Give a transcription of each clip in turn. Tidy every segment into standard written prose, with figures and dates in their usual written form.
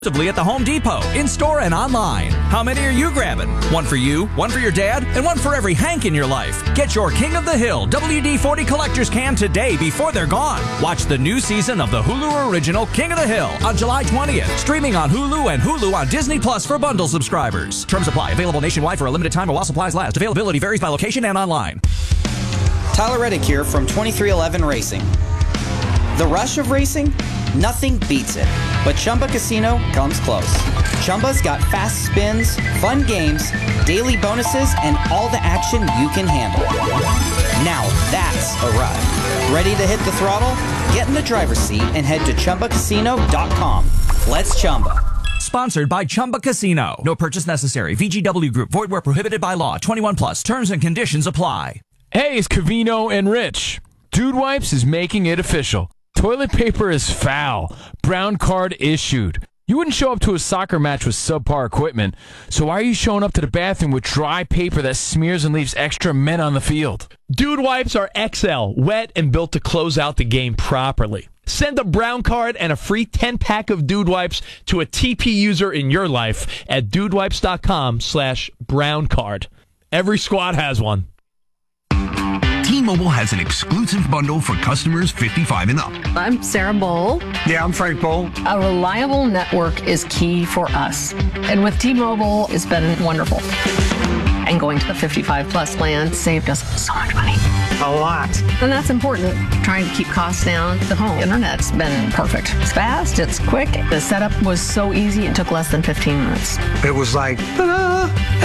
At the Home Depot, in-store and online. How many are you grabbing? One for you, one for your dad, and one for every Hank in your life. Get your King of the Hill WD-40 Collector's Can today before they're gone. Watch the new season of the Hulu original King of the Hill on July 20th. Streaming on Hulu and Hulu on Disney Plus for bundle subscribers. Terms apply. Available nationwide for a limited time while supplies last. Availability varies by location and online. Tyler Reddick here from 2311 Racing. The rush of racing? Nothing beats it. But Chumba Casino comes close. Chumba's got fast spins, fun games, daily bonuses, and all the action you can handle. Now that's a ride. Ready to hit the throttle? Get in the driver's seat and head to ChumbaCasino.com. Let's Chumba. Sponsored by Chumba Casino. No purchase necessary. VGW Group. Void where prohibited by law. 21 plus. Terms and conditions apply. Hey, it's Covino and Rich. Dude Wipes is making it official. Toilet paper is foul. Brown card issued. You wouldn't show up to a soccer match with subpar equipment, so why are you showing up to the bathroom with dry paper that smears and leaves extra men on the field? Dude Wipes are XL, wet and built to close out the game properly. Send a brown card and a free 10-pack of Dude Wipes to a TP user in your life at dudewipes.com/brown card. Every squad has one. T-Mobile has an exclusive bundle for customers 55 and up. I'm Sarah Bowl. Yeah, I'm Frank Bowl. A reliable network is key for us. And with T-Mobile, it's been wonderful. And going to the 55 plus plan saved us so much money. A lot. And that's important. Trying to keep costs down. The home internet's been perfect. It's fast, it's quick. The setup was so easy, it took less than 15 minutes. It was like, ta-da!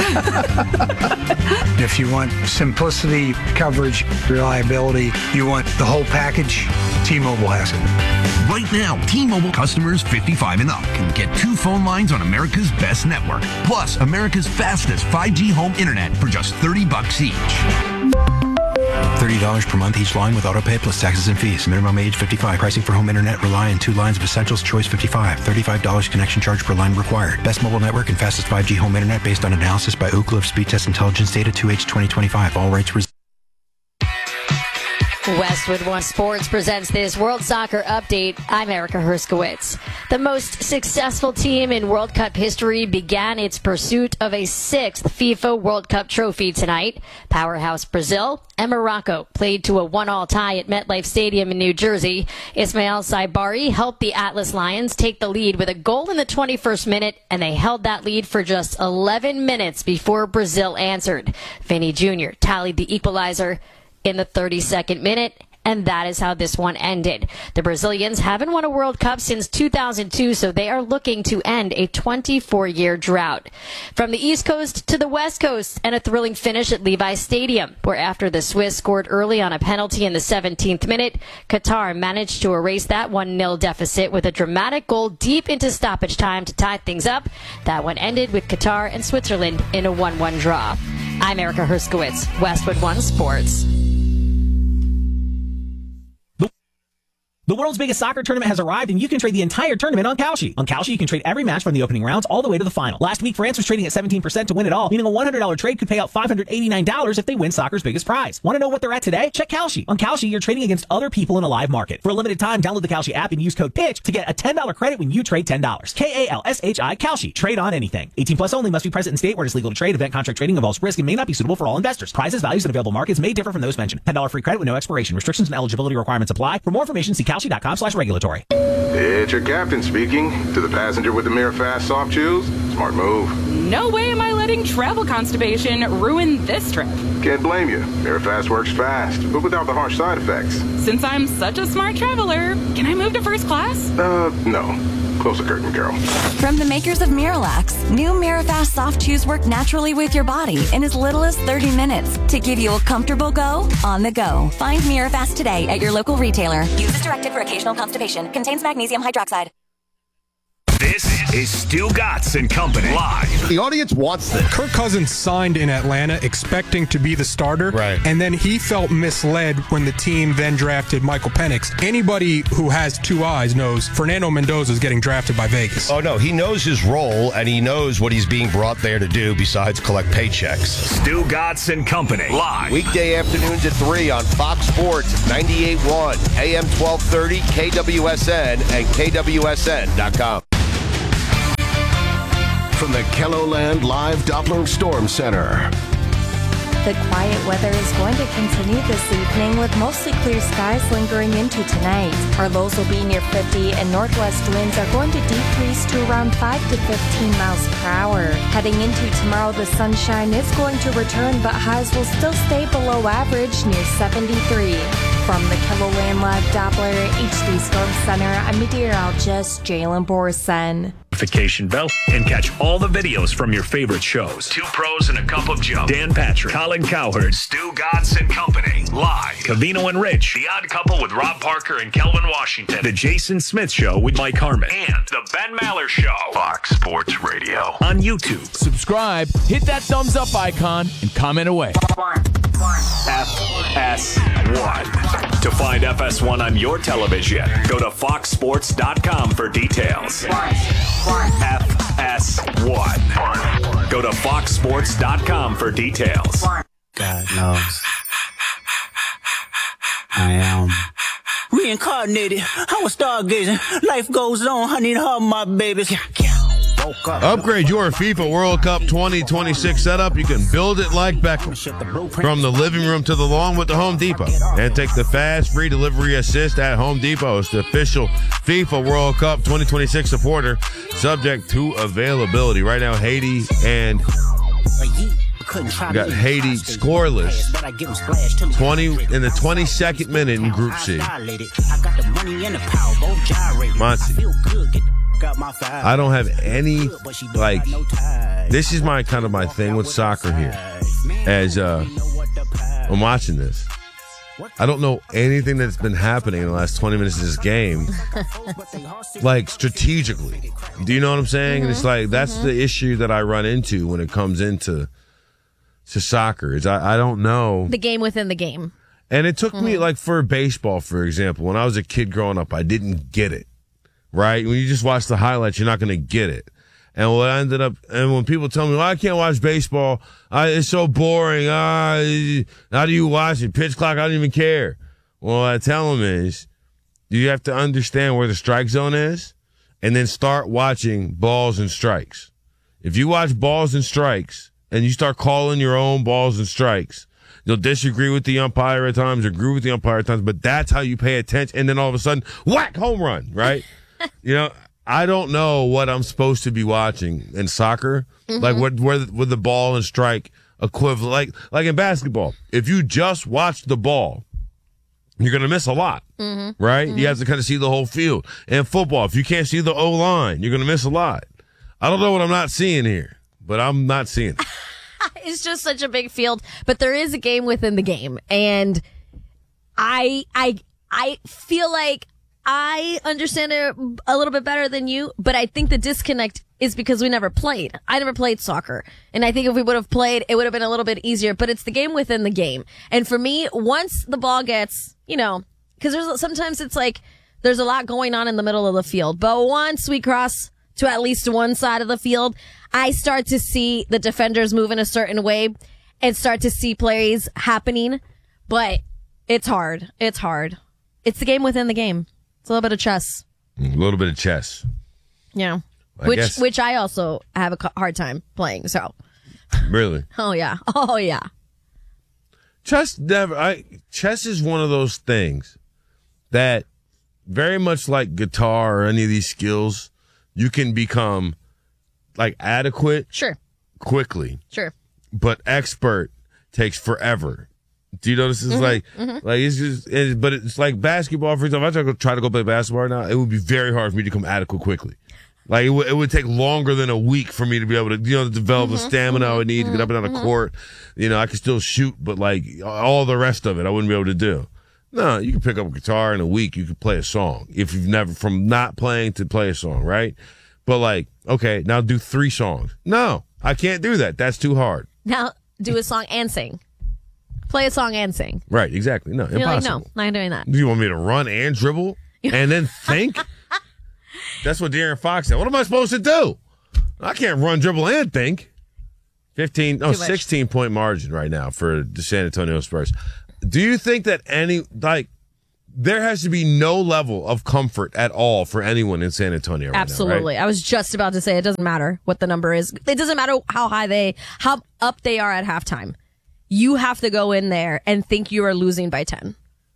If you want simplicity, coverage, reliability, you want the whole package, T-Mobile has it. Right now, T-Mobile customers 55 and up can get 2 phone lines on America's best network, plus America's fastest 5G home internet for just $30 each. $30 per month each line with autopay plus taxes and fees. Minimum age 55. Pricing for home internet rely on 2 lines of Essentials Choice 55. $35 connection charge per line required. Best mobile network and fastest 5G home internet based on analysis by Ookla of Speed Test Intelligence Data 2H 2025. All rights reserved. Westwood One Sports presents this World Soccer Update. I'm Erica Herskowitz. The most successful team in World Cup history began its pursuit of a 6th FIFA World Cup trophy tonight. Powerhouse Brazil and Morocco played to a 1-1 tie at MetLife Stadium in New Jersey. Ismail Saibari helped the Atlas Lions take the lead with a goal in the 21st minute, and they held that lead for just 11 minutes before Brazil answered. Vinny Jr. tallied the equalizer in the 32nd minute, and that is how this one ended. The Brazilians haven't won a World Cup since 2002, so they are looking to end a 24-year drought. From the East Coast to the West Coast, and a thrilling finish at Levi's Stadium, where after the Swiss scored early on a penalty in the 17th minute, Qatar managed to erase that 1-0 deficit with a dramatic goal deep into stoppage time to tie things up. That one ended with Qatar and Switzerland in a 1-1 draw. I'm Erica Herskowitz, Westwood One Sports. The world's biggest soccer tournament has arrived, and you can trade the entire tournament on Kalshi. On Kalshi, you can trade every match from the opening rounds all the way to the final. Last week, France was trading at 17% to win it all, meaning a $100 trade could pay out $589 if they win soccer's biggest prize. Want to know what they're at today? Check Kalshi. On Kalshi, you're trading against other people in a live market. For a limited time, download the Kalshi app and use code PITCH to get a $10 credit when you trade $10. Kalshi. Kalshi. Trade on anything. 18 plus only. Must be present in state where it is legal to trade. Event contract trading involves risk and may not be suitable for all investors. Prices, values, and available markets may differ from those mentioned. $10 free credit with no expiration. Restrictions and eligibility requirements apply. For more information, see Kalshi.com/regulatory. It's your captain speaking. To the passenger with the Mirror Fast soft chews, smart move. No way am I letting travel constipation ruin this trip. Can't blame you. Mirror Fast works fast, but without the harsh side effects. Since I'm such a smart traveler, can I move to first class? No. Close the curtain, Carol. From the makers of Miralax, new Mirafast soft chews work naturally with your body in as little as 30 minutes to give you a comfortable go on the go. Find Mirafast today at your local retailer. Use as directed for occasional constipation. Contains magnesium hydroxide. This is Stu Gatz and Company live. The audience wants this. Kirk Cousins signed in Atlanta expecting to be the starter, right? And then he felt misled when the team then drafted Michael Penix. Anybody who has 2 eyes knows Fernando Mendoza is getting drafted by Vegas. Oh, no, he knows his role, and he knows what he's being brought there to do besides collect paychecks. Stu Gatz and Company live. Weekday afternoons at 3 on Fox Sports, 98.1, AM 1230, KWSN, and KWSN.com. from the KELOLAND Live Doppler Storm Center. The quiet weather is going to continue this evening with mostly clear skies lingering into tonight. Our lows will be near 50 and northwest winds are going to decrease to around 5 to 15 miles per hour. Heading into tomorrow, the sunshine is going to return, but highs will still stay below average near 73. From the KELOLAND Live Doppler HD Storm Center, I'm meteorologist Jalen Borson. Notification bell and catch all the videos from your favorite shows. Two Pros and a Cup of Joe. Dan Patrick, Colin Cowherd, Stu Gatz and Company. Live. Covino and Rich. The Odd Couple with Rob Parker and Kelvin Washington. The Jason Smith Show with Mike Harmon. And The Ben Maller Show. Fox Sports Radio. On YouTube. Subscribe, hit that thumbs up icon, and comment away. FS1. To find FS1 on your television, go to foxsports.com for details. FS1. Go to foxsports.com for details. God knows. I am reincarnated. I was stargazing. Life goes on. I need her, my babies. Upgrade your FIFA World Cup 2026 setup. You can build it like Beckham. From the living room to the lawn with the Home Depot. And take the fast free delivery assist at Home Depot. It's the official FIFA World Cup 2026 supporter, subject to availability. Right now, Haiti and got Haiti scoreless 20 in the 22nd minute in Group C. Monty, I don't have any, like, this is my kind of my thing with soccer here. As I'm watching this, I don't know anything that's been happening in the last 20 minutes of this game, like, strategically. Do you know what I'm saying? And it's like, that's the issue that I run into when it comes into soccer, is I don't know. The game within the game. And it took me, like, for baseball, for example, when I was a kid growing up, I didn't get it. Right? When you just watch the highlights, you're not going to get it. And what I ended up, and when people tell me, well, I can't watch baseball, it's so boring. How do you watch it? Pitch clock, I don't even care. Well, what I tell them is, you have to understand where the strike zone is, and then start watching balls and strikes. If you watch balls and strikes, and you start calling your own balls and strikes, you'll disagree with the umpire at times, agree with the umpire at times, but that's how you pay attention. And then all of a sudden, whack, home run, right? You know, I don't know what I'm supposed to be watching in soccer, like where the ball and strike equivalent, like in basketball. If you just watch the ball, you're going to miss a lot, right? You have to kind of see the whole field. And football, if you can't see the O-line, you're going to miss a lot. I don't know what I'm not seeing here, but I'm not seeing it. It's just such a big field, but there is a game within the game, and I feel like I understand it a little bit better than you, but I think the disconnect is because we never played. I never played soccer. And I think if we would have played, it would have been a little bit easier, but it's the game within the game. And for me, once the ball gets, because sometimes it's like there's a lot going on in the middle of the field, but once we cross to at least one side of the field, I start to see the defenders move in a certain way and start to see plays happening, but it's hard. It's hard. It's the game within the game. It's a little bit of chess. A little bit of chess. Yeah. I guess. Which I also have a hard time playing, so. Really? Oh, yeah. Oh, yeah. Chess is one of those things that, very much like guitar or any of these skills, you can become, like, adequate. Sure. Quickly. Sure. But expert takes forever. Do you notice? It's like it's just, but it's like basketball. For example, if I try to go play basketball right now, it would be very hard for me to become adequate quickly. Like it would take longer than a week for me to be able to, develop the stamina I would need to get up and down the court. I could still shoot, but like all the rest of it, I wouldn't be able to do. No, you can pick up a guitar in a week. You could play a song if you've never, from not playing to play a song, right? But like, okay, now do 3 songs. No, I can't do that. That's too hard. Now do a song and sing. Play a song and sing. Right, exactly. No, You're impossible. like, no, not doing that. Do you want me to run and dribble and then think? That's what De'Aaron Fox said. What am I supposed to do? I can't run, dribble, and think. 16-point margin right now for the San Antonio Spurs. Do you think that there has to be no level of comfort at all for anyone in San Antonio right Absolutely. now, right? I was just about to say it doesn't matter what the number is. It doesn't matter how up they are at halftime. You have to go in there and think you are losing by 10.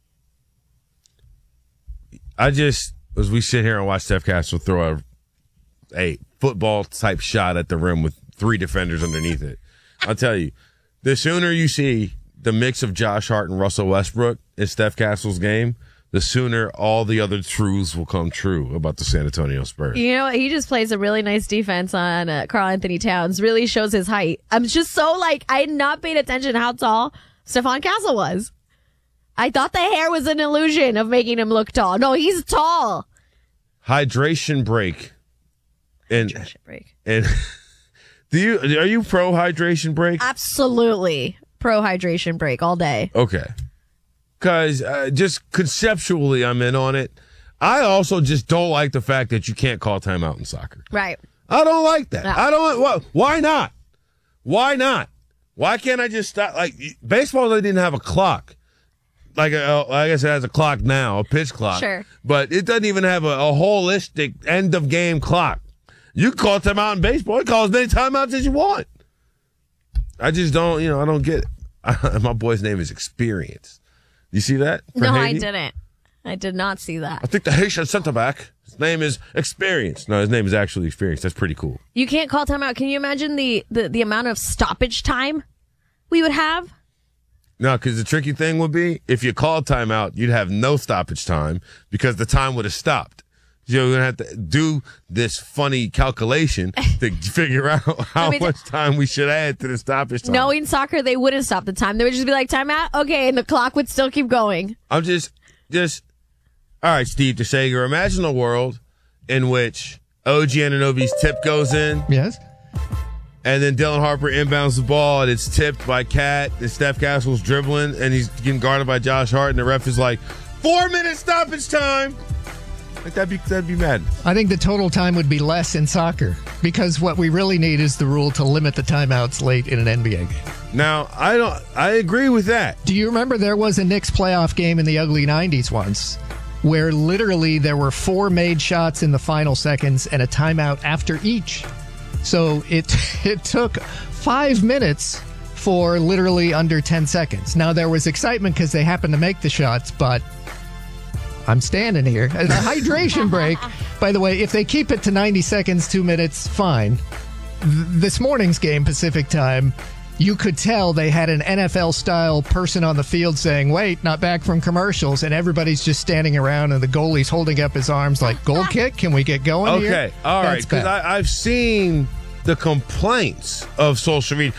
As we sit here and watch Steph Castle throw a football type shot at the rim with 3 defenders underneath it, I'll tell you, the sooner you see the mix of Josh Hart and Russell Westbrook in Steph Castle's game, the sooner all the other truths will come true about the San Antonio Spurs. You know, he just plays a really nice defense on Karl Anthony Towns. Really shows his height. I'm just so I had not paid attention to how tall Stephon Castle was. I thought the hair was an illusion of making him look tall. No, he's tall. Hydration break. And are you pro hydration break? Absolutely. Pro hydration break all day. Okay. Because just conceptually, I'm in on it. I also just don't like the fact that you can't call timeout in soccer. Right. I don't like that. No. I don't. Why not? Why not? Why can't I just stop? Like baseball, they didn't have a clock. I guess it has a clock now, a pitch clock. Sure. But it doesn't even have a holistic end of game clock. You can call timeout in baseball. You call as many timeouts as you want. I just don't. I don't get it. My boy's name is Experience. You see that? No, Haiti? I didn't. I did not see that. I think the Haitian center back, his name is Experience. No, his name is actually Experience. That's pretty cool. You can't call timeout. Can you imagine the amount of stoppage time we would have? No, because the tricky thing would be if you called timeout, you'd have no stoppage time because the time would have stopped. You're going to have to do this funny calculation to figure out how much time we should add to the stoppage time. No, in soccer, they wouldn't stop the time. They would just be like, timeout? Okay, and the clock would still keep going. I'm just, all right, Steve DeSager, imagine a world in which OG Anunoby's tip goes in. Yes. And then Dylan Harper inbounds the ball, and it's tipped by Cat, and Steph Castle's dribbling, and he's getting guarded by Josh Hart, and the ref is like, 4-minute stoppage time. Like that'd be mad. I think the total time would be less in soccer because what we really need is the rule to limit the timeouts late in an NBA game. Now, I agree with that. Do you remember there was a Knicks playoff game in the ugly 90s once where literally there were 4 made shots in the final seconds and a timeout after each? So it took 5 minutes for literally under 10 seconds. Now, there was excitement because they happened to make the shots, but I'm standing here. The hydration break, by the way, if they keep it to 90 seconds, 2 minutes, fine. This morning's game, Pacific time, you could tell they had an NFL-style person on the field saying, wait, not back from commercials, and everybody's just standing around, and the goalie's holding up his arms like, goal kick? Can we get going here? Okay, all right, because I've seen the complaints of social media.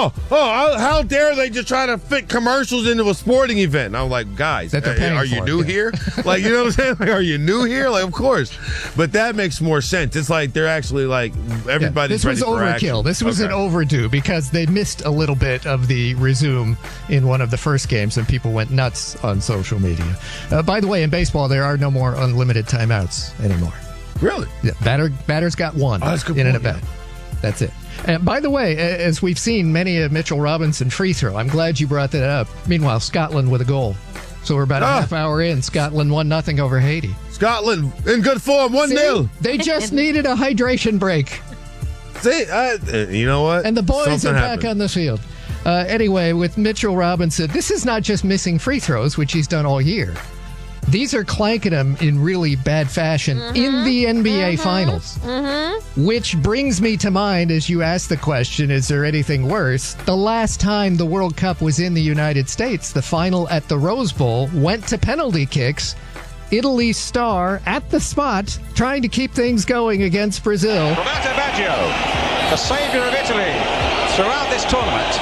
How dare they just try to fit commercials into a sporting event? And I'm like, guys, are you new here? Like, you know what I'm saying? Like, are you new here? Like, of course. But that makes more sense. It's like they're actually like, everybody's ready for action. This was overkill. This was an overdue because they missed a little bit of the resume in one of the first games and people went nuts on social media. By the way, in baseball, there are no more unlimited timeouts anymore. Really? Yeah, batter's got 1 in an event. That's it. And by the way, as we've seen many of Mitchell Robinson free throw, I'm glad you brought that up. Meanwhile, Scotland with a goal. So we're about a half hour in. Scotland 1-0 over Haiti. Scotland in good form, 1-0. They just needed a hydration break. See, you know what? And the boys Something are back happened. on the field. Anyway, with Mitchell Robinson, this is not just missing free throws, which he's done all year. These are clanking him in really bad fashion in the NBA Finals. Which brings me to mind, as you asked the question, is there anything worse? The last time the World Cup was in the United States, the final at the Rose Bowl went to penalty kicks. Italy's star at the spot, trying to keep things going against Brazil. Roberto Baggio, the saviour of Italy throughout this tournament.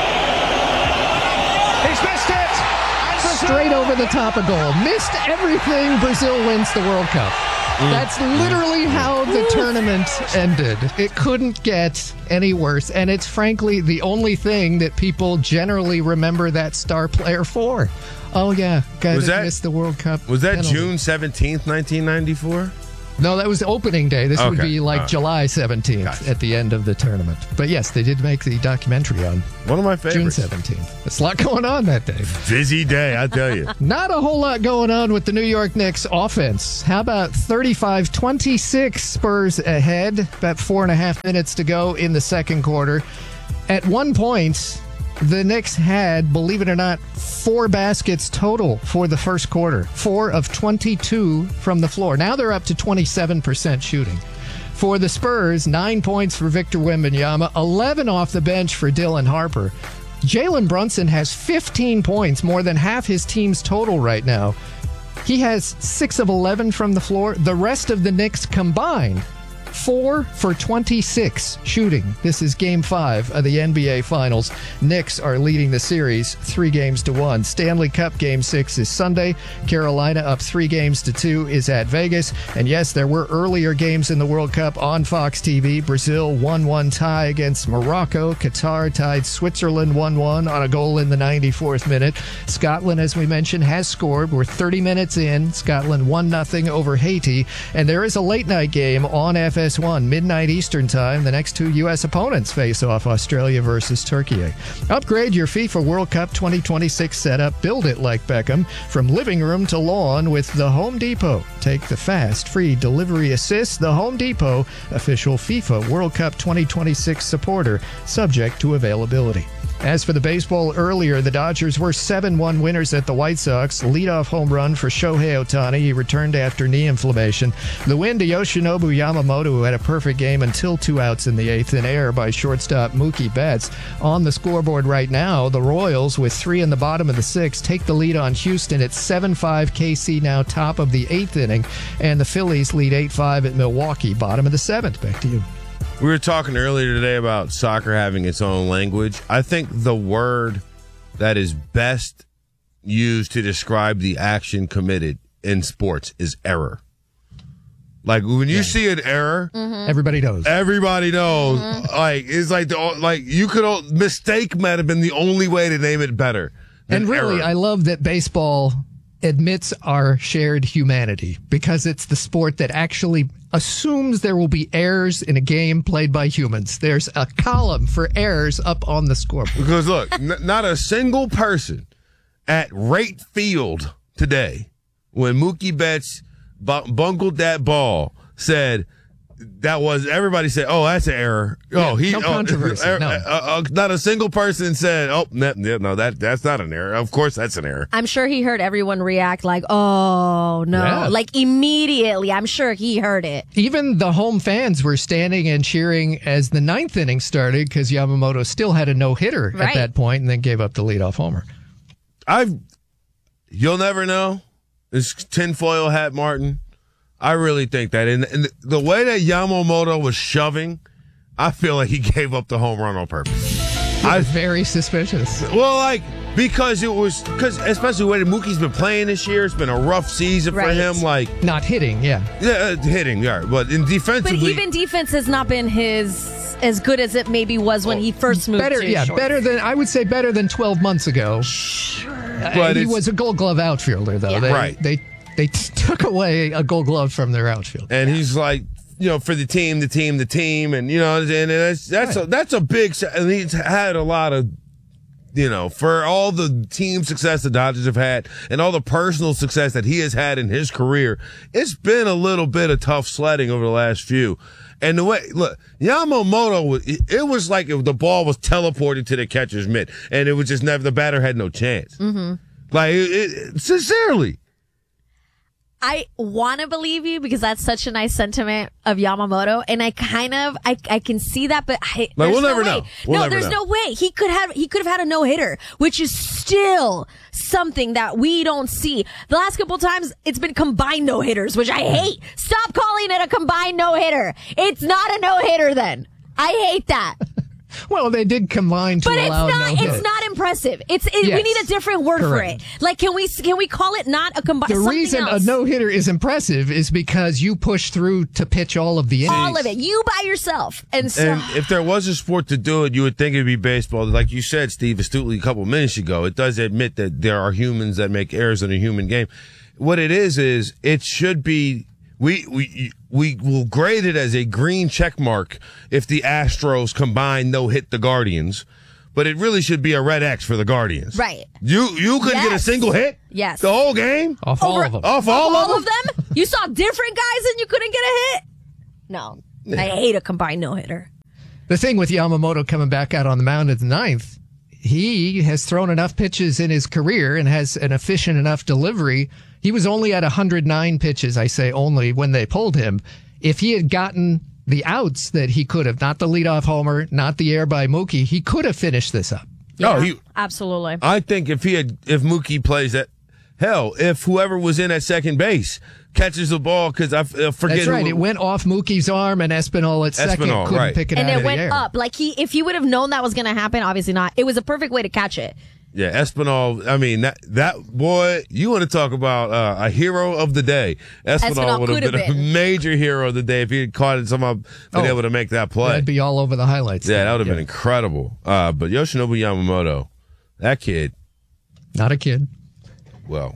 He's missed it! Straight over the top of goal. Missed everything. Brazil wins the World Cup. That's literally how the tournament ended. It couldn't get any worse. And it's frankly the only thing that people generally remember that star player for. Oh, yeah. Guy that missed the World Cup. Was that penalty. June 17th, 1994? No, that was opening day. This would Okay. be like July 17th at the end of the tournament. But yes, they did make the documentary on one of my favorites. June 17th. There's a lot going on that day. Busy day, I tell you. Not a whole lot going on with the New York Knicks offense. How about 35-26 Spurs ahead? About 4.5 minutes to go in the second quarter. At one point, the Knicks had, believe it or not, 4 baskets total for the first quarter. 4 of 22 from the floor. Now they're up to 27% shooting. For the Spurs, 9 points for Victor Wembanyama, 11 off the bench for Dylan Harper. Jalen Brunson has 15 points, more than half his team's total right now. He has 6 of 11 from the floor. The rest of the Knicks combined, 4 for 26 shooting. This is Game 5 of the NBA Finals. Knicks are leading the series 3-1. Stanley Cup Game 6 is Sunday. Carolina up 3-2 is at Vegas. And yes, there were earlier games in the World Cup on Fox TV. Brazil 1-1 tie against Morocco. Qatar tied Switzerland 1-1 on a goal in the 94th minute. Scotland, as we mentioned, has scored. We're 30 minutes in. Scotland 1-0 over Haiti. And there is a late night game on FS1, midnight Eastern time. The next 2 U.S. opponents face off, Australia versus Turkey. Upgrade your FIFA World Cup 2026 setup. Build it like Beckham. From living room to lawn with the Home Depot. Take the fast, free delivery assist. The Home Depot, official FIFA World Cup 2026 supporter, subject to availability. As for the baseball earlier, the Dodgers were 7-1 winners at the White Sox. Leadoff home run for Shohei Ohtani. He returned after knee inflammation. The win to Yoshinobu Yamamoto, who had a perfect game until 2 outs in the 8th, in error by shortstop Mookie Betts. On the scoreboard right now, the Royals, with 3 in the bottom of the 6th, take the lead on Houston at 7-5. KC now top of the 8th inning. And the Phillies lead 8-5 at Milwaukee, bottom of the 7th. Back to you. We were talking earlier today about soccer having its own language. I think the word that is best used to describe the action committed in sports is error. Like when you see an error, everybody knows. Everybody knows. Like it's like you could mistake might have been the only way to name it better. And really, error. I love that baseball admits our shared humanity because it's the sport that actually assumes there will be errors in a game played by humans. There's a column for errors up on the scoreboard. Because look, not a single person at Rate Field today, when Mookie Betts bungled that ball, said that was, everybody said, oh, that's an error. Yeah, no controversy. No. Not a single person said, oh, no, that's not an error. Of course, that's an error. I'm sure he heard everyone react like, oh, no. Yeah. Like immediately. I'm sure he heard it. Even the home fans were standing and cheering as the 9th inning started because Yamamoto still had a no-hitter at that point and then gave up the leadoff homer. You'll never know. It's tinfoil hat Martin. I really think that. And the way that Yamamoto was shoving, I feel like he gave up the home run on purpose. I was very suspicious. Well, because especially the way that Mookie's been playing this year, it's been a rough season for him. Not hitting, yeah. Yeah, hitting, yeah. But defensively. But even defense has not been as good as it maybe was when he first moved to short. I would say better than 12 months ago. But he was a Gold Glove outfielder, though. Yeah. They took away a Gold Glove from their outfield. And he's like, for the team, and that's a big. And he's had a lot of, for all the team success the Dodgers have had and all the personal success that he has had in his career, it's been a little bit of tough sledding over the last few. And the way, look, Yamamoto, it was like if the ball was teleported to the catcher's mitt, and it was just never, the batter had no chance. Sincerely. I want to believe you because that's such a nice sentiment of Yamamoto, and I can see that, but we'll never know. There's no way he could have had a no hitter, which is still something that we don't see. The last couple times it's been combined no hitters, which I hate. Stop calling it a combined no hitter. It's not a no hitter then. I hate that. Well, they did combine to allow no-hit. It's not impressive. We need a different word for it. Like, can we call it not a combined? The reason a no-hitter is impressive is because you push through to pitch all of the innings. All of it. You by yourself. And if there was a sport to do it, you would think it'd be baseball. Like you said, Steve, astutely a couple minutes ago, it does admit that there are humans that make errors in a human game. What it is it should be, we will grade it as a green check mark if the Astros combined no-hit the Guardians, but it really should be a red X for the Guardians. Right. You couldn't get a single hit? Yes. The whole game? Off all of them. Off all of them? You saw different guys and you couldn't get a hit? No. I hate a combined no-hitter. The thing with Yamamoto coming back out on the mound in the ninth, he has thrown enough pitches in his career and has an efficient enough delivery. He was only at 109 pitches, I say only, when they pulled him. If he had gotten the outs that he could have, not the leadoff homer, not the air by Mookie, he could have finished this up. Yeah, absolutely. I think if Mookie plays that, hell, if whoever was in at second base catches the ball, because I forget. That's right. It went off Mookie's arm, and Espinal at second couldn't pick it out of the air. And it went up. Like if he would have known that was going to happen, obviously not. It was a perfect way to catch it. Yeah, Espinal. I mean, that boy. You want to talk about a hero of the day? Espinal would have been a major hero of the day if he had caught it somehow, been able to make that play. That'd be all over the highlights. Yeah, that would have been incredible. But Yoshinobu Yamamoto, that kid, not a kid. Well,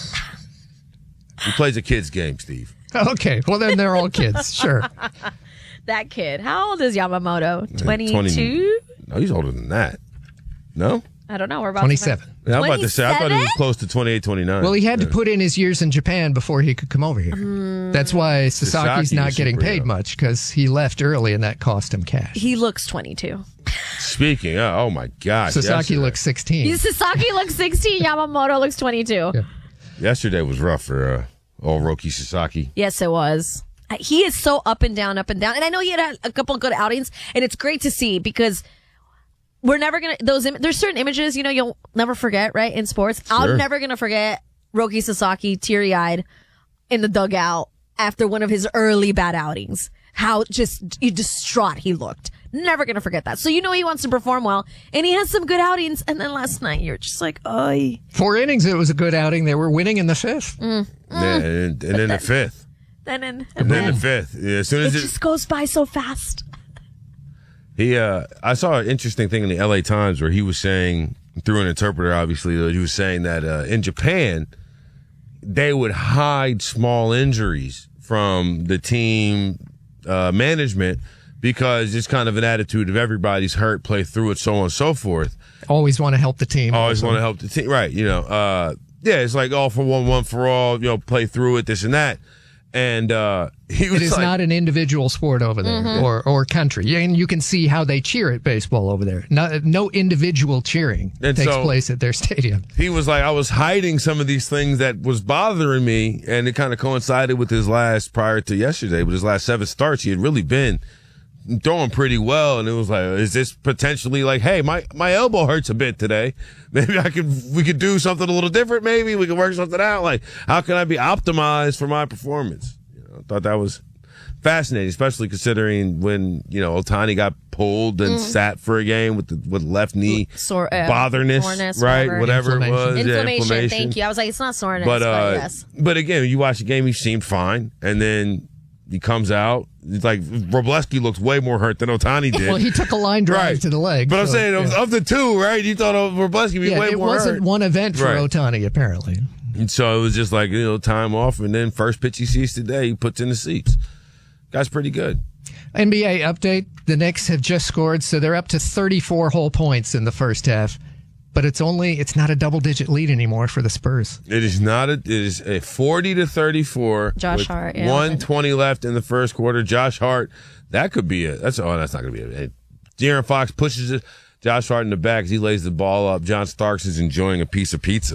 he plays a kid's game, Steve. Okay, well then they're all kids. Sure. That kid. How old is Yamamoto? 22? No, he's older than that. No? I don't know. We're about 27. Yeah, I'm about to say, I thought he was close to 28, 29. Well, he had to put in his years in Japan before he could come over here. That's why Sasaki's not getting paid much, because he left early and that cost him cash. He looks 22. Speaking of, oh my God. Sasaki looks 16. Sasaki looks 16. Yamamoto looks 22. Yeah. Yesterday was rough for old Roki Sasaki. Yes, it was. He is so up and down. And I know he had a couple of good outings, and it's great to see because we're never going to, there's certain images, you'll never forget, right, in sports. Sure. I'm never going to forget Roki Sasaki teary-eyed in the dugout after one of his early bad outings. How distraught he looked. Never going to forget that. So he wants to perform well, and he has some good outings, and then last night you're just like, oy. 4 innings, it was a good outing. They were winning in the fifth. Yeah, and then the fifth. And then the fifth. Yeah, as soon as it just goes by so fast. I saw an interesting thing in the LA Times where he was saying, through an interpreter, obviously, that he was saying that in Japan, they would hide small injuries from the team management because it's kind of an attitude of everybody's hurt, play through it, so on and so forth. Always want to help the team. Always want to help the team. Right. It's like all for one for all, play through it, this and that. And he was it is not an individual sport over there or country. And you can see how they cheer at baseball over there. No individual cheering takes place at their stadium. He was like, I was hiding some of these things that was bothering me, and it kind of coincided with his prior to yesterday, with his last 7 starts. He had really been throwing pretty well, and it was like, is this potentially like, hey, my elbow hurts a bit today. Maybe we could do something a little different. Maybe we could work something out. Like, how can I be optimized for my performance? I thought that was fascinating, especially considering when, Ohtani got pulled and sat for a game with left knee botherness, soreness, right? Whatever it was. Inflammation. Thank you. I was like, it's not soreness, but yes. But again, you watch the game, he seemed fine. And then he comes out. It's like Robleski looks way more hurt than Ohtani did. Well, he took a line drive to the leg. But I'm saying, of the two, right, you thought Robleski would be way more hurt. It wasn't one event for Ohtani, apparently. And so it was just like, time off, and then first pitch he sees today, he puts in the seats. Guy's pretty good. NBA update. The Knicks have just scored, so they're up to 34 whole points in the first half. But it's not a double-digit lead anymore for the Spurs. It is not. It is a 40-34. Josh Hart, 1:20 left in the first quarter. Josh Hart, that could be it. That's not going to be it. De'Aaron Fox pushes it. Josh Hart in the back as he lays the ball up. John Starks is enjoying a piece of pizza.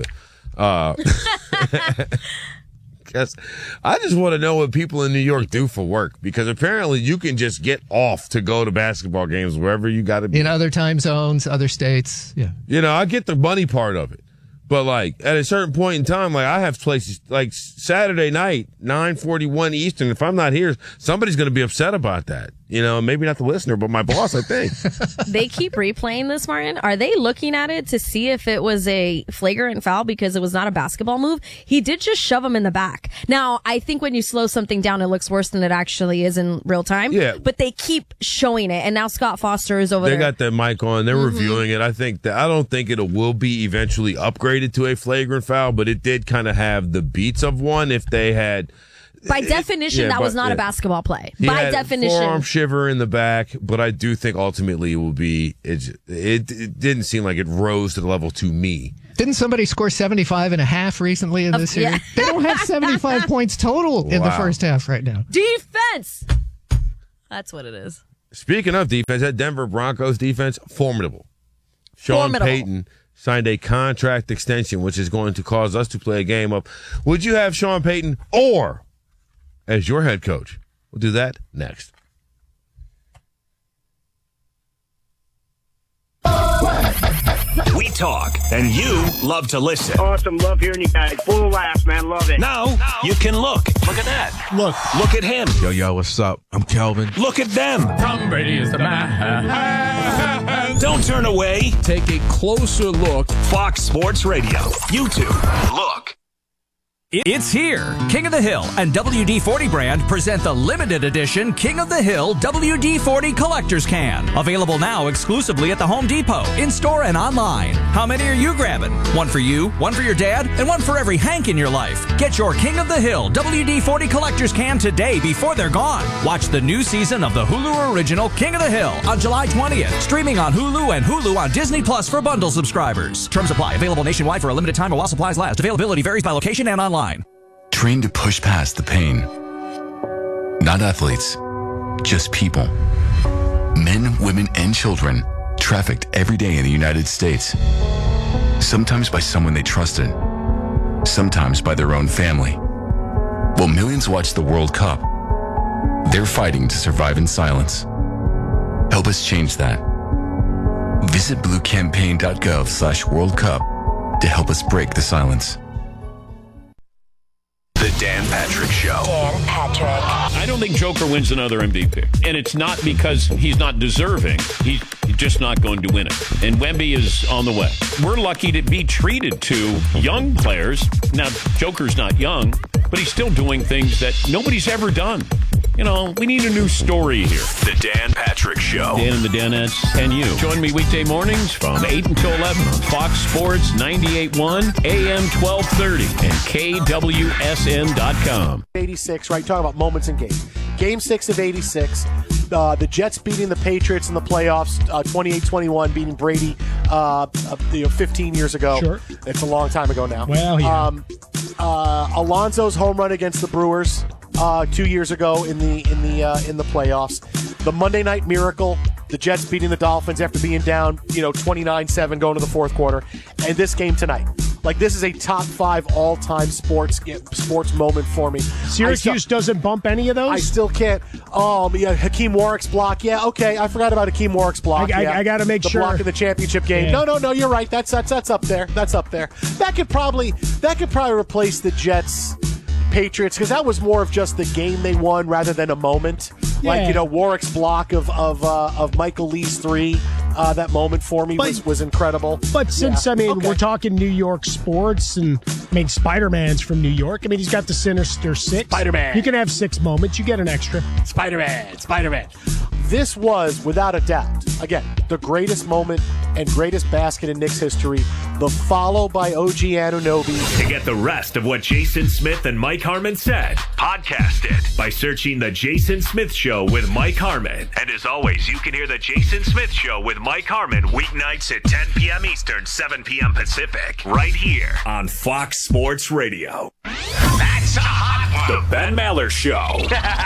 I just want to know what people in New York do for work, because apparently you can just get off to go to basketball games wherever you got to be. In other time zones, other states, yeah. I get the money part of it. But, at a certain point in time, I have places, Saturday night, 9:41 Eastern, if I'm not here, somebody's going to be upset about that. Maybe not the listener, but my boss, I think. They keep replaying this, Martin. Are they looking at it to see if it was a flagrant foul because it was not a basketball move? He did just shove him in the back. Now, I think when you slow something down, it looks worse than it actually is in real time. Yeah. But they keep showing it, and now Scott Foster is over there. They got that mic on. They're reviewing it. I don't think it will be eventually upgraded to a flagrant foul, but it did kind of have the beats of one if they had. By definition, that was not a basketball play. He By had definition. forearm shiver in the back, but I do think ultimately it will be, it didn't seem like it rose to the level to me. Didn't somebody score 75.5 recently in this series? Yeah. They don't have 75 points total in the first half right now. Defense! That's what it is. Speaking of defense, that Denver Broncos defense, formidable. Sean Payton signed a contract extension, which is going to cause us to play a game of, would you have Sean Payton or as your head coach? We'll do that next. We talk, and you love to listen. Awesome. Love hearing you guys. Full of laughs, man. Love it. Now you can look. Look at that. Look at him. Yo, what's up? I'm Kelvin. Look at them. Tom Brady is the man. Don't turn away. Take a closer look. Fox Sports Radio. YouTube. Look. It's here. King of the Hill and WD-40 brand present the limited edition King of the Hill WD-40 Collector's Can. Available now exclusively at the Home Depot, in-store and online. How many are you grabbing? One for you, one for your dad, and one for every Hank in your life. Get your King of the Hill WD-40 Collector's Can today before they're gone. Watch the new season of the Hulu original King of the Hill on July 20th. Streaming on Hulu and Hulu on Disney Plus for bundle subscribers. Terms apply. Available nationwide for a limited time while supplies last. Availability varies by location and online. Trained to push past the pain. Not athletes, just people. Men, women, and children trafficked every day in the United States. Sometimes by someone they trusted, sometimes by their own family. While millions watch the World Cup, they're fighting to survive in silence. Help us change that. Visit bluecampaign.gov/World Cup to help us break the silence. The Dan Patrick Show. Dan Patrick. I don't think Joker wins another MVP. And it's not because he's not deserving. He's just not going to win it. And Wemby is on the way. We're lucky to be treated to young players. Now, Joker's not young, but he's still doing things that nobody's ever done. You know, we need a new story here. The Dan Patrick Show. Dan and the Danettes and you. Join me weekday mornings from 8 until 11 on Fox Sports 98.1, AM 1230, and KWSN.com. 86, right? Talking about moments in games. Game 6 of 86. The Jets beating the Patriots in the playoffs, 28-21, beating Brady 15 years ago. Sure. It's a long time ago now. Well, yeah. Alonso's home run against the Brewers 2 years ago in the playoffs. The Monday Night Miracle, the Jets beating the Dolphins after being down 29-7 going to the fourth quarter, and this game tonight. Like, this is a top 5 all-time sports moment for me. Syracuse doesn't bump any of those? I still can't. Hakeem Warwick's block. Yeah, okay. I forgot about Hakeem Warwick's block. I got to make the sure. block in the championship game. Yeah. No, you're right. That's up there. That's up there. That could probably replace the Jets Patriots, because that was more of just the game they won rather than a moment. Yeah. Like, Warwick's block of Michael Lee's 3, that moment for me was incredible. But since, we're talking New York sports, and Spider-Man's from New York. He's got the Sinister Six. Spider-Man. You can have 6 moments. You get an extra. Spider-Man. This was, without a doubt, again, the greatest moment and greatest basket in Knicks history. The follow by OG Anunoby. To get the rest of what Jason Smith and Mike Harmon said, podcast it by searching The Jason Smith Show with Mike Harmon. And as always, you can hear The Jason Smith Show with Mike Harmon weeknights at 10 p.m. Eastern, 7 p.m. Pacific, right here on Fox Sports Radio. That's a hot one. The Ben Maller Show.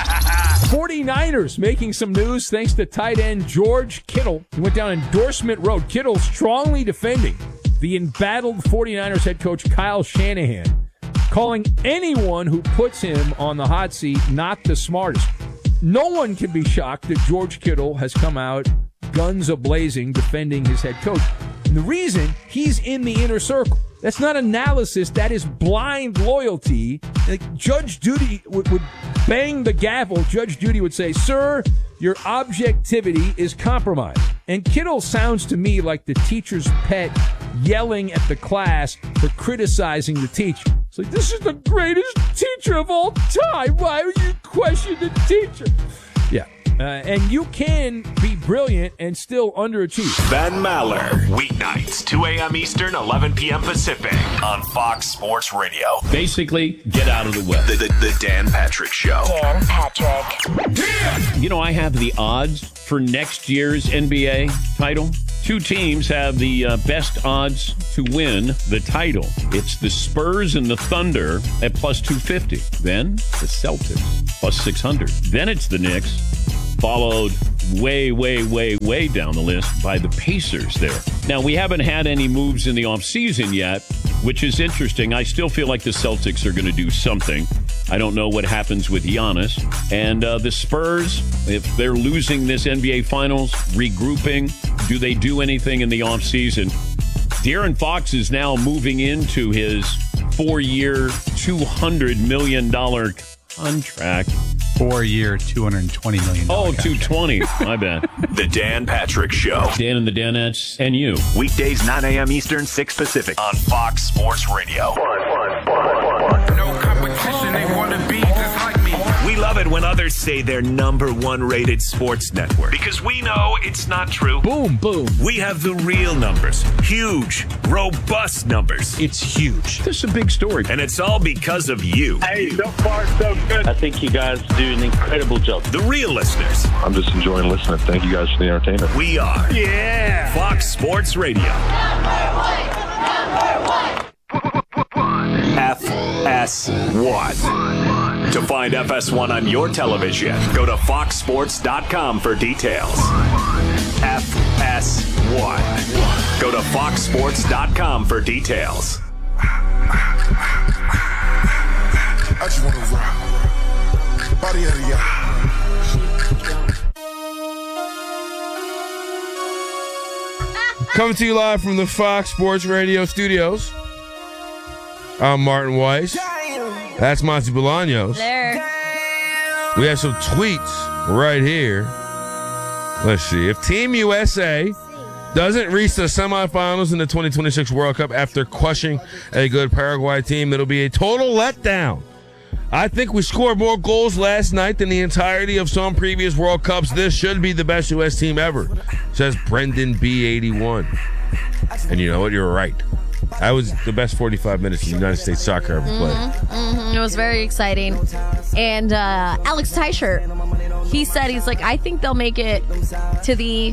49ers making some news thanks to tight end George Kittle. He went down endorsement road. Kittle strongly defending the embattled 49ers head coach Kyle Shanahan, calling anyone who puts him on the hot seat not the smartest. No one can be shocked that George Kittle has come out guns a-blazing defending his head coach. And the reason, he's in the inner circle. That's not analysis. That is blind loyalty. Like, Judge Judy would bang the gavel. Judge Judy would say, "Sir, your objectivity is compromised." And Kittle sounds to me like the teacher's pet yelling at the class for criticizing the teacher. It's like, this is the greatest teacher of all time. Why would you question the teacher? Yeah. And you can be brilliant and still underachieve. Ben Maller, weeknights, 2 a.m. Eastern, 11 p.m. Pacific, on Fox Sports Radio. Basically, get out of the way. The Dan Patrick Show. Dan Patrick. You know, I have the odds for next year's NBA title. 2 teams have the best odds to win the title. It's the Spurs and the Thunder at plus 250. Then the Celtics plus 600. Then it's the Knicks, followed way down the list by the Pacers there. Now, we haven't had any moves in the offseason yet, which is interesting. I still feel like the Celtics are going to do something. I don't know what happens with Giannis. And the Spurs, if they're losing this NBA Finals, regrouping, do they do anything in the offseason? De'Aaron Fox is now moving into his 4-year, $200 million contract. 4-year, $220 million. Oh, 220. My bad. The Dan Patrick Show. Dan and the Danettes and you. Weekdays, 9 a.m. Eastern, 6 Pacific, on Fox Sports Radio. No competition, they want to be just like me. We love it when others say they're #1 rated sports network, because we know it's not true. Boom. We have the real numbers. Huge, robust numbers. It's huge. This is a big story. And it's all because of you. Hey, so far so good. I think you guys do an incredible job. The real listeners. I'm just enjoying listening. Thank you guys for the entertainment. We are. Yeah. Fox Sports Radio. FS1. To find FS1 on your television, go to foxsports.com for details. FS1. Go to foxsports.com for details. I just want to rock. Body of the Coming to you live from the Fox Sports Radio studios. I'm Martin Weiss. That's Monty Bolaños. There. We have some tweets right here. Let's see. If Team USA doesn't reach the semifinals in the 2026 World Cup after crushing a good Paraguay team, it'll be a total letdown. I think we scored more goals last night than the entirety of some previous World Cups. This should be the best U.S. team ever, says Brendan B81. And you know what? You're right. That was the best 45 minutes in United States soccer ever played. It was very exciting. And Alex Teicher, he said, I think they'll make it to the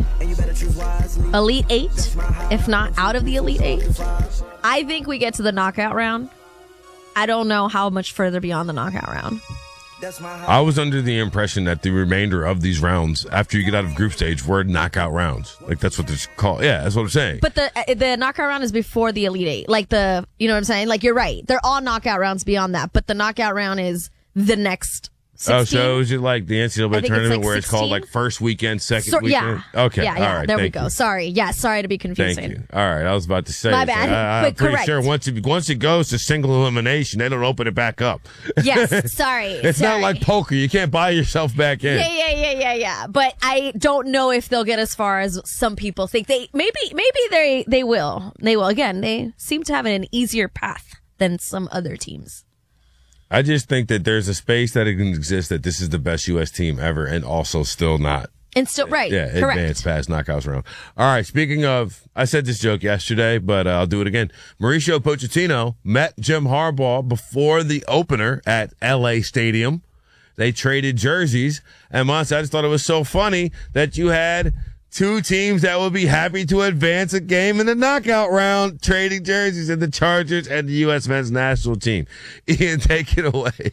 Elite 8, if not out of the Elite 8. I think we get to the knockout round. I don't know how much further beyond the knockout round. I was under the impression that the remainder of these rounds, after you get out of group stage, were knockout rounds. Like, that's what they're called. Yeah, that's what I'm saying. But the knockout round is before the Elite 8. Like, you know what I'm saying? Like, you're right. They're all knockout rounds beyond that. But the knockout round is the next 16. Oh, so is it like the NCAA tournament where it's called 16? like first weekend, second weekend? Yeah. Okay. Yeah, all right. There we go. Sorry. Yeah, sorry to be confusing. Thank you. All right. I was about to say. My bad. I'm But pretty correct. sure once it goes to single elimination, they don't open it back up. Yes. Sorry. It's not like poker. You can't buy yourself back in. Yeah. But I don't know if they'll get as far as some people think. Maybe they will. They will. Again, they seem to have an easier path than some other teams. I just think that there's a space that it can exist that this is the best U.S. team ever and also still not. And still, right. Yeah, correct. advanced past knockouts round. All right, speaking of, I said this joke yesterday, but I'll do it again. Mauricio Pochettino met Jim Harbaugh before the opener at L.A. Stadium. They traded jerseys. And Monty, I just thought it was so funny that you had two teams that would be happy to advance a game in the knockout round, trading jerseys, in the Chargers and the U.S. men's national team. Ian, take it away.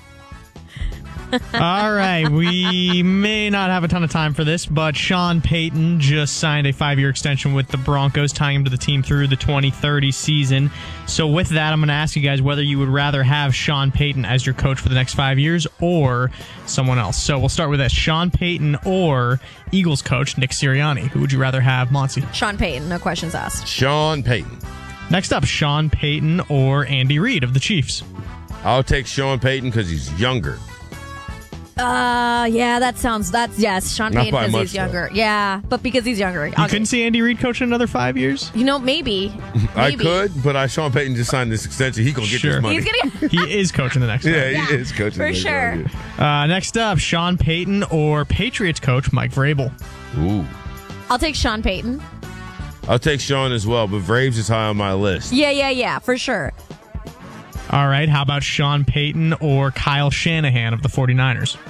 All right, we may not have a ton of time for this, but Sean Payton just signed a 5-year extension with the Broncos, tying him to the team through the 2030 season. So with that, I'm going to ask you guys whether you would rather have Sean Payton as your coach for the next 5 years or someone else. So we'll start with this. Sean Payton or Eagles coach Nick Sirianni. Who would you rather have, Monty? Sean Payton, no questions asked. Sean Payton. Next up, Sean Payton or Andy Reid of the Chiefs. I'll take Sean Payton because he's younger. Yeah, yes. Sean Not Payton by because much, he's younger. Yeah, but because he's younger. You couldn't see Andy Reid coaching another 5 years? Maybe. I could, but Sean Payton just signed this extension. He gonna get this money. He's gonna. He is coaching the next one. Yeah, he is coaching for the next sure. one. Next up, Sean Payton or Patriots coach Mike Vrabel? Ooh. I'll take Sean Payton. I'll take Sean as well, but Braves is high on my list. Yeah, for sure. All right, how about Sean Payton or Kyle Shanahan of the 49ers?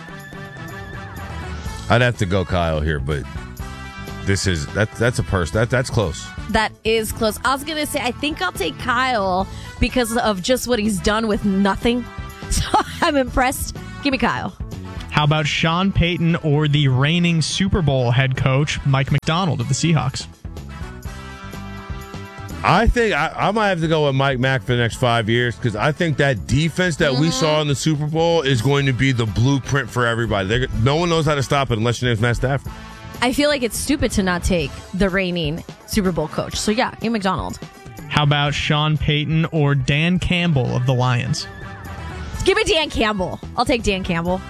I'd have to go Kyle here, but that's a person. That's close. That is close. I was going to say, I think I'll take Kyle because of just what he's done with nothing. So I'm impressed. Give me Kyle. How about Sean Payton or the reigning Super Bowl head coach Mike McDonald of the Seahawks? I think I might have to go with Mike Mack for the next 5 years because I think that defense that we saw in the Super Bowl is going to be the blueprint for everybody. No one knows how to stop it unless your name's Matt Stafford. I feel like it's stupid to not take the reigning Super Bowl coach. So yeah, give McDonald. How about Sean Payton or Dan Campbell of the Lions? Give me Dan Campbell. I'll take Dan Campbell.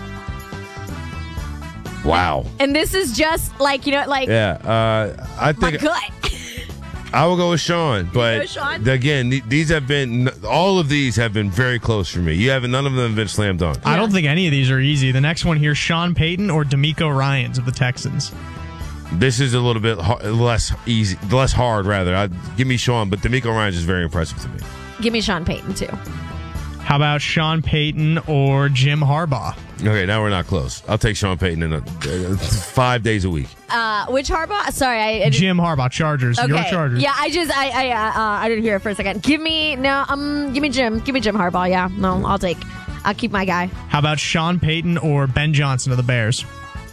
Wow. And this is just I think my gut. I will go with Sean, but again, all of these have been very close for me. None of them have been slam dunk. I don't think any of these are easy. The next one here, Sean Payton or D'Amico Ryans of the Texans. This is a little bit less hard, rather. Give me Sean, but D'Amico Ryans is very impressive to me. Give me Sean Payton, too. How about Sean Payton or Jim Harbaugh? Okay, now we're not close. I'll take Sean Payton in 5 days a week. Which Harbaugh? Sorry, Jim Harbaugh, Chargers. Okay. Your Chargers. Yeah, I didn't hear it for a second. Give me Jim. Give me Jim Harbaugh. Yeah, no, I'll keep my guy. How about Sean Payton or Ben Johnson of the Bears?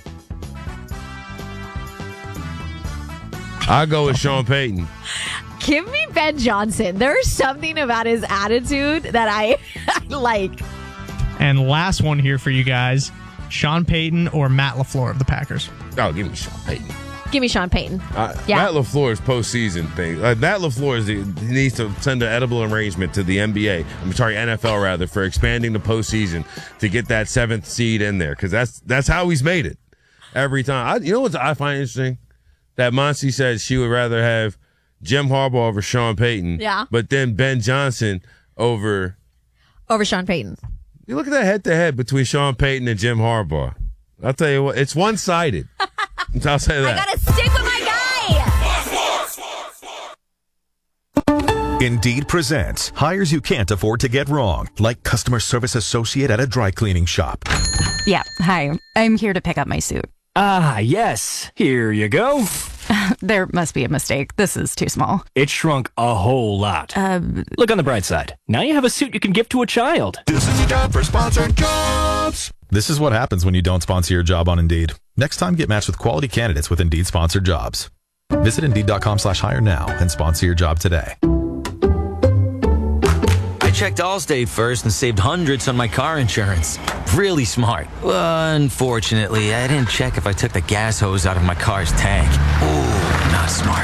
I'll go with Sean Payton. Give me Ben Johnson. There's something about his attitude that I like. And last one here for you guys, Sean Payton or Matt LaFleur of the Packers? Oh, give me Sean Payton. Give me Sean Payton. Matt LaFleur's postseason thing. Matt LaFleur he needs to send an edible arrangement to the NFL rather, for expanding the postseason to get that 7th seed in there, because that's how he's made it every time. You know what I find interesting? That Monty said she would rather have Jim Harbaugh over Sean Payton. Yeah. But then Ben Johnson over Sean Payton. You look at that head-to-head between Sean Payton and Jim Harbaugh. I'll tell you what, it's one-sided. I'll say that. I gotta stick with my guy. Indeed presents hires you can't afford to get wrong, like customer service associate at a dry cleaning shop. Yeah, hi. I'm here to pick up my suit. Ah, yes. Here you go. There must be a mistake. This is too small. It shrunk a whole lot. Look on the bright side. Now you have a suit you can give to a child. This is your job for sponsored jobs. This is what happens when you don't sponsor your job on Indeed. Next time, get matched with quality candidates with Indeed sponsored jobs. Visit Indeed.com/hire now and sponsor your job today. I checked Allstate first and saved hundreds on my car insurance. Really smart. Unfortunately, I didn't check if I took the gas hose out of my car's tank. Ooh, not smart.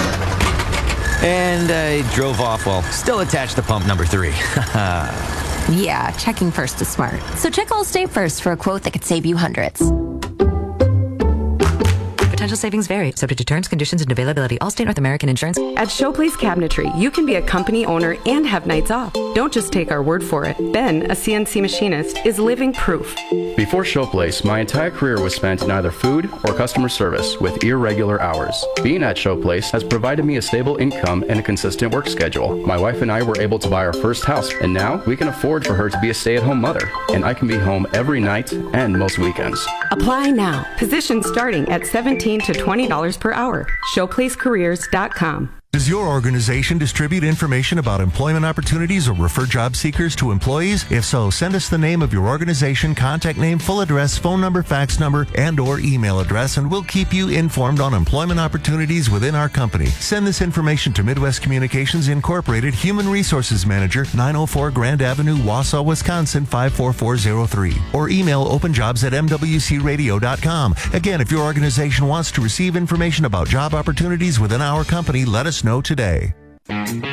And I drove off while still attached to pump number 3. Yeah, checking first is smart. So check Allstate first for a quote that could save you hundreds. Potential savings vary, subject to terms, conditions, and availability. Allstate North American Insurance. At Showplace Cabinetry, you can be a company owner and have nights off. Don't just take our word for it. Ben, a CNC machinist, is living proof. Before Showplace, my entire career was spent in either food or customer service with irregular hours. Being at Showplace has provided me a stable income and a consistent work schedule. My wife and I were able to buy our first house, and now we can afford for her to be a stay-at-home mother. And I can be home every night and most weekends. Apply now. Positions starting at $17 to $20 per hour. ShowplaceCareers.com. Does your organization distribute information about employment opportunities or refer job seekers to employees? If so, send us the name of your organization, contact name, full address, phone number, fax number, and or email address, and we'll keep you informed on employment opportunities within our company. Send this information to Midwest Communications Incorporated, Human Resources Manager, 904 Grand Avenue, Wausau, Wisconsin, 54403. Or email openjobs@mwcradio.com. Again, if your organization wants to receive information about job opportunities within our company, let us know today.